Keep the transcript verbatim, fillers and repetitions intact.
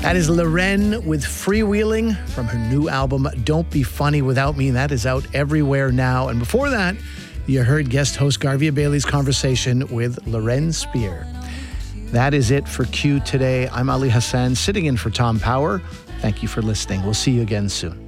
That is Loren with Freewheeling from her new album, Don't Be Funny Without Me. That is out everywhere now. And before that, you heard guest host Garvia Bailey's conversation with Loren Spear. That is it for Q today. I'm Ali Hassan, sitting in for Tom Power. Thank you for listening. We'll see you again soon.